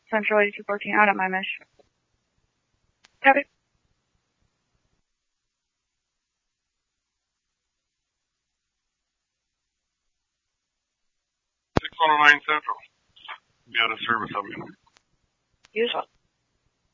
Central 8214 out at my mesh. Copy. 609 Central. Be out of service, over. Usual.